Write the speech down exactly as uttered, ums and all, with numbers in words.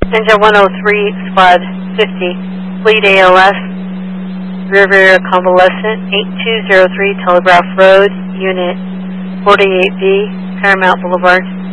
Ninja one oh three, Squad fifty, Fleet A L S, River Convalescent, eight two zero three Telegraph Road, Unit forty-eight B, Paramount Boulevard.